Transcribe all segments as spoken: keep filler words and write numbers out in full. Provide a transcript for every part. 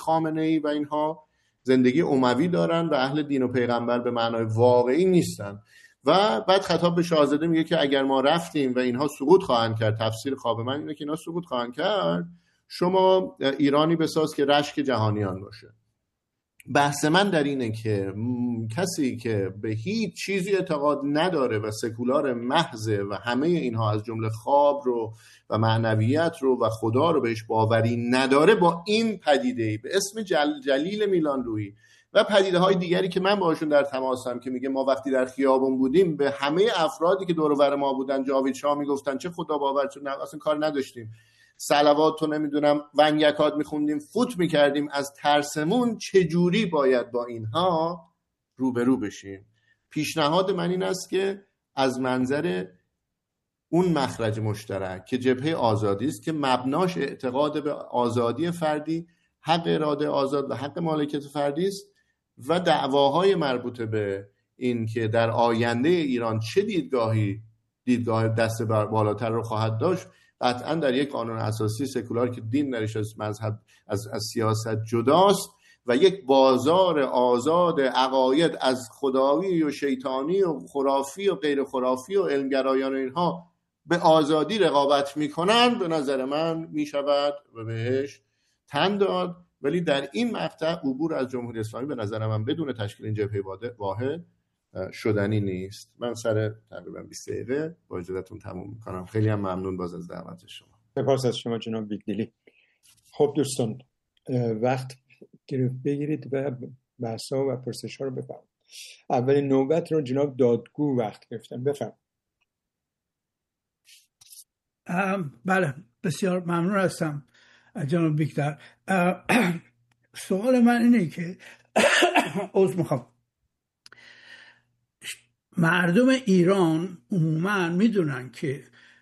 خامنه‌ای و اینها زندگی اموی دارن و اهل دین و پیغمبر به معنای واقعی نیستن. و بعد خطاب به شاهزاده میگه که اگر ما رفتیم و اینها سقوط خواهند کرد، تفسیر خواب من اینه که اینا سقوط خواهند کرد، شما ایرانی بساز که رشک جهانیان باشه. بحث من در اینه که کسی که به هیچ چیزی اعتقاد نداره و سکولار محضه و همه اینها از جمله خواب رو و معنویت رو و خدا رو بهش باوری نداره، با این پدیده‌ای به اسم جل جلیل میلان رویی و پدیده های دیگری که من باشون در تماسم که میگه ما وقتی در خیابون بودیم به همه افرادی که دور و بر ما بودن جاوید شاه میگفتن چه خدا باور، چه اصلا کار نداشتیم، صلوات تو نمیدونم ونگکات میخوندیم، فوت میکردیم از ترسمون، چجوری باید با اینها روبرو بشیم. پیشنهاد من این است که از منظر اون مخرج مشترک که جبهه آزادی است، که مبناش اعتقاد به آزادی فردی، حق اراده آزاد و حق مالکیت فردی است و دعواهای مربوط به این که در آینده ایران چه دیدگاهی دیدگاه دست بالاتر رو خواهد داشت، قطعا در یک قانون اساسی سکولار که دین درش از مذهب از, از سیاست جداست و یک بازار آزاد عقاید از خدایی و شیطانی و خرافی و غیر خرافی و علمگرایان و اینها به آزادی رقابت میکنن، به نظر من میشود و بهش تن داد. ولی در این مقطع عبور از جمهوری اسلامی به نظر من بدون تشکیل این جبهه واحد شدنی نیست. من سر تقریبا بیست دقیقه با اجازهتون تموم میکنم. خیلی هم ممنون باز از دعوت شما. سپاس از شما جناب بیگدلی. خب دوستان، وقت گرفت بگیرید و بحث‌ها و پرسش‌ها رو بفرمایید. اولین نوبت رو جناب دادگو وقت گرفتن، بفرمایید. بله، بسیار ممنون هستم جناب بیگدل. سوال من اینه که عذر میخوام، مردم ایران عموما میدونن که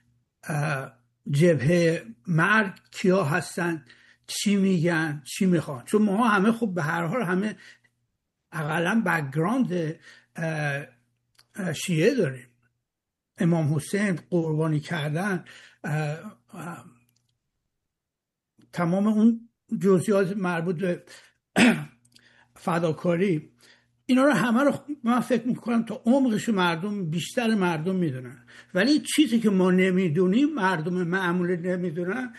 جبهه مرگ کیا هستن، چی میگن، چی میخوان، چون ما همه خب به هر حال همه اقلا بک‌گراند شیعه داریم. امام حسین قربانی کردن، تمام اون جزئیات مربوط به فداکاری، اینا رو همه رو من فکر میکنم تا عمقش مردم بیشتر مردم میدونن. ولی چیزی که ما نمیدونیم، مردم معمولی نمیدونن،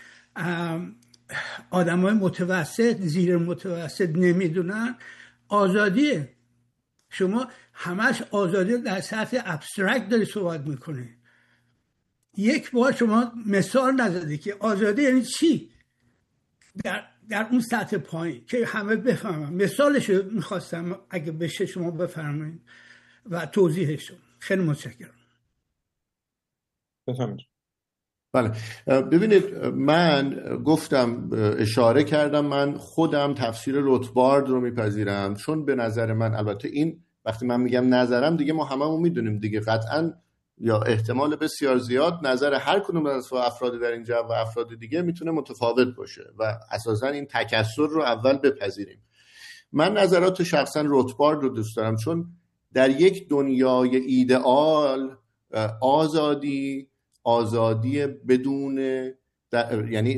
آدمای متوسط زیر متوسط نمیدونن، آزادیه. شما همش آزادی در سطح ابسترکت داری صحبت میکنی. یک بار شما مثال نزدی که آزادی یعنی چی در در اون سطح پایین که همه بفهمن. مثالش رو میخواستم اگه بشه شما بفرمایید و توضیحش رو. خیلی متشکرم. بفرمایید. بله، ببینید من گفتم، اشاره کردم، من خودم تفسیر روتبارد رو میپذیرم، چون به نظر من، البته این وقتی من میگم نظرم دیگه ما هممون میدونیم دیگه، قطعاً یا احتمال بسیار زیاد نظر هر کدوم از افراد در اینجا و افراد دیگه میتونه متفاوت باشه و اساساً این تکثر رو اول بپذیریم. من نظرات شخصاً روتبارد رو دوست دارم، چون در یک دنیای ایدئال آزادی آزادی بدون یعنی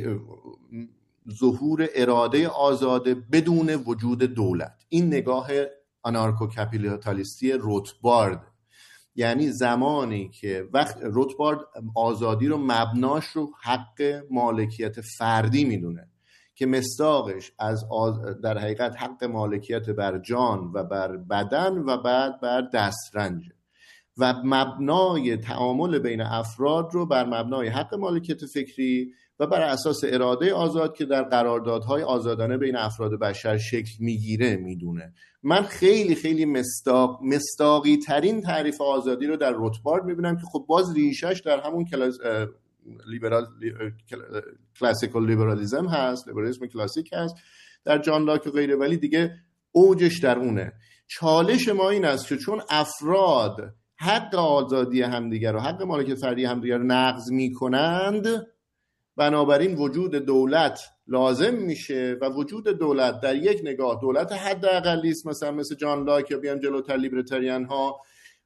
ظهور اراده آزاده بدون وجود دولت، این نگاه آنارکو کپیتالیستی روتبارد. یعنی زمانی که وقت روتبارد آزادی رو مبناش رو حق مالکیت فردی میدونه که مصداقش از آز... در حقیقت حق مالکیت بر جان و بر بدن و بعد بر دسترنج، و مبنای تعامل بین افراد رو بر مبنای حق مالکیت فکری و بر اساس اراده آزاد که در قراردادهای آزادانه بین افراد بشر شکل میگیره میدونه. من خیلی خیلی مصداق مصداقی ترین تعریف آزادی رو در روتبارد میبینم که خب باز ریشش در همون کلاس لیبرال کلاسیکال لیبرالیسم هست، لیبرالیسم کلاسیک هست در جان لاک و غیره، ولی دیگه اوجش در اونه. چالش ما این است که چون افراد حق آزادی همدیگر و حق مالکیت فردی همدیگر رو نقض میکنند، بنابراین وجود دولت لازم میشه و وجود دولت در یک نگاه دولت حداقلی است، مثلا مثل جان لاک یا بیان جلوتر لیبرتریان ها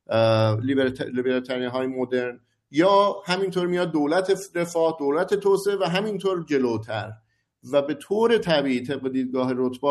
لیبرتریان های مدرن، یا همینطور میاد دولت رفاه، دولت توسعه و همینطور جلوتر. و به طور طبیعی طبق دیدگاه روتبارد